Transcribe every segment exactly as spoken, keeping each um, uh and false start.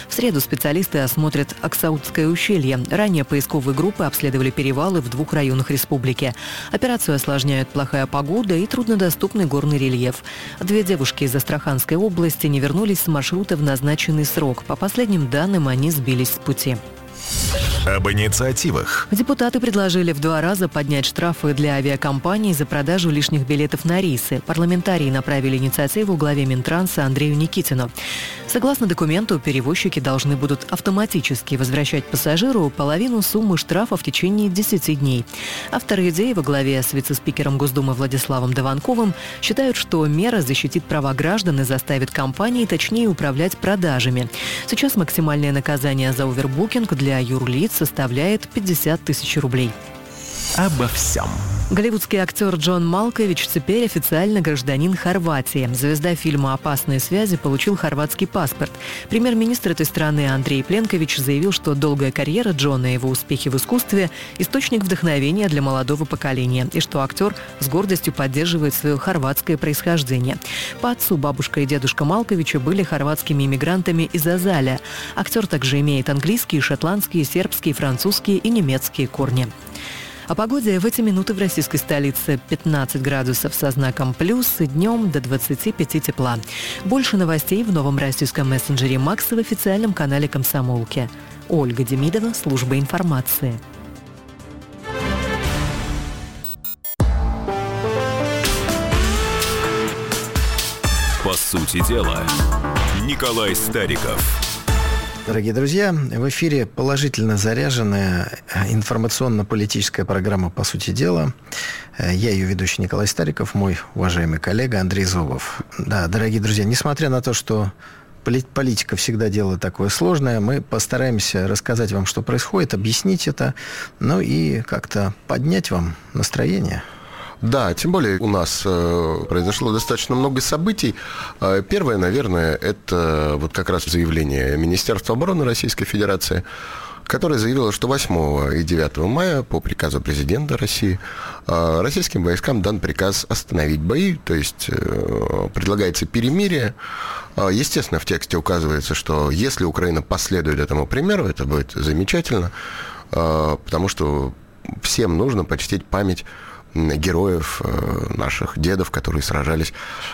В среду специалисты осмотрят Аксаутское ущелье. Ранее поисковые группы обследовали перевалы в двух районах республики. Операцию осложняют плохая погода и труднодоступный горный рельеф. Две девушки из Астраханской области не вернулись с маршрута в назначенный срок. По последним данным, они сбились с пути. Об инициативах. Депутаты предложили в два раза поднять штрафы для авиакомпаний за продажу лишних билетов на рейсы. Парламентарии направили инициативу главе Минтранса Андрею Никитину. Согласно документу, перевозчики должны будут автоматически возвращать пассажиру половину суммы штрафа в течение десяти дней. Авторы идеи во главе с вице-спикером Госдумы Владиславом Дованковым считают, что мера защитит права граждан и заставит компании точнее управлять продажами. Сейчас максимальное наказание за овербукинг для юрлиц составляет пятьдесят тысяч рублей. Обо всем. Голливудский актер Джон Малкович теперь официально гражданин Хорватии. Звезда фильма «Опасные связи» получил хорватский паспорт. Премьер-министр этой страны Андрей Пленкович заявил, что долгая карьера Джона и его успехи в искусстве – источник вдохновения для молодого поколения, и что актер с гордостью поддерживает свое хорватское происхождение. По отцу бабушка и дедушка Малковича были хорватскими иммигрантами из Азаля. Актер также имеет английские, шотландские, сербские, французские и немецкие корни. О погоде в эти минуты в российской столице пятнадцать градусов со знаком плюс и днем до двадцати пяти тепла. Больше новостей в новом российском мессенджере Макс в официальном канале «Комсомолки». Ольга Демидова, служба информации. По сути дела, Николай Стариков. Дорогие друзья, в эфире положительно заряженная информационно-политическая программа «По сути дела». Я ее ведущий Николай Стариков, мой уважаемый коллега Андрей Зубов. Да, дорогие друзья, несмотря на то, что политика всегда дело такое сложное, мы постараемся рассказать вам, что происходит, объяснить это, ну и как-то поднять вам настроение. Да, тем более у нас э, произошло достаточно много событий. Э, первое, наверное, это вот как раз заявление Министерства обороны Российской Федерации, которое заявило, что восьмого и девятого мая по приказу президента России э, российским войскам дан приказ остановить бои, то есть э, предлагается перемирие. Э, естественно, в тексте указывается, что если Украина последует этому примеру, это будет замечательно, э, потому что всем нужно почтить память героев, наших дедов, которые сражались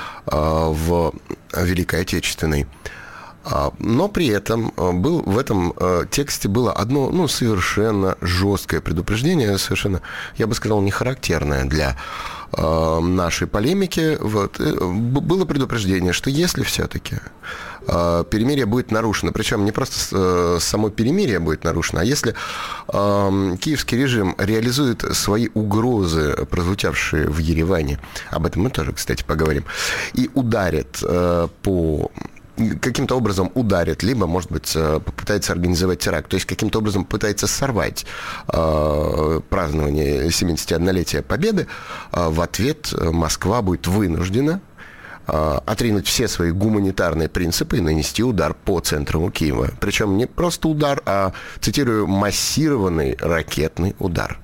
в Великой Отечественной. Но при этом был, в этом тексте было одно, ну, совершенно жесткое предупреждение, совершенно, я бы сказал, не характерное для нашей полемики. Вот, было предупреждение, что если все-таки перемирие будет нарушено, причем не просто само перемирие будет нарушено, а если киевский режим реализует свои угрозы, прозвучавшие в Ереване, об этом мы тоже, кстати, поговорим, и ударит по... каким-то образом ударит, либо, может быть, попытается организовать теракт, то есть каким-то образом пытается сорвать э, празднование семидесятиоднолетия Победы, э, в ответ Москва будет вынуждена э, отринуть все свои гуманитарные принципы и нанести удар по центру Киева. Причем не просто удар, а, цитирую, массированный ракетный удар.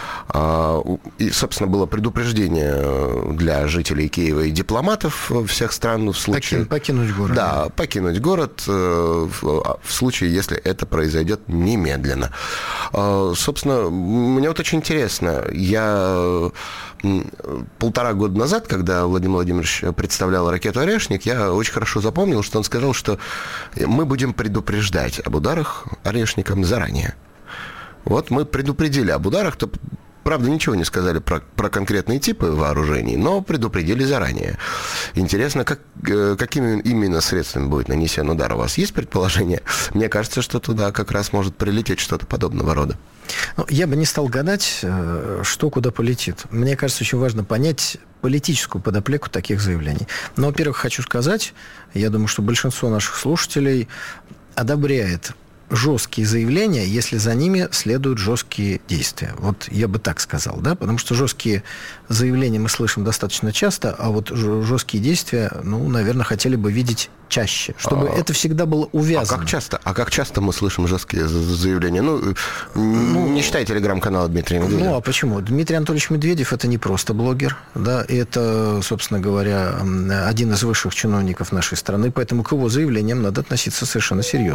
И, собственно, было предупреждение для жителей Киева и дипломатов всех стран в случае... Покинуть город. Да, покинуть город в случае, если это произойдет немедленно. Собственно, мне вот очень интересно. Я полтора года назад, когда Владимир Владимирович представлял ракету «Орешник», я очень хорошо запомнил, что он сказал, что мы будем предупреждать об ударах «Орешником» заранее. Вот мы предупредили об ударах, то... Правда, ничего не сказали про, про конкретные типы вооружений, но предупредили заранее. Интересно, как, какими именно средствами будет нанесен удар? У вас есть предположение? Мне кажется, что туда как раз может прилететь что-то подобного рода. Ну, я бы не стал гадать, что куда полетит. Мне кажется, очень важно понять политическую подоплеку таких заявлений. Но, во-первых, хочу сказать, я думаю, что большинство наших слушателей одобряет жесткие заявления, если за ними следуют жесткие действия. Вот я бы так сказал, да, потому что жесткие заявления мы слышим достаточно часто, а вот жесткие действия, ну, наверное, хотели бы видеть чаще, чтобы а, это всегда было увязано. А как часто? А как часто мы слышим жесткие заявления? Ну, ну не считай телеграм-канала Дмитрия Медведева. Ну, а почему? Дмитрий Анатольевич Медведев – это не просто блогер, да, это, собственно говоря, один из высших чиновников нашей страны, поэтому к его заявлениям надо относиться совершенно серьезно.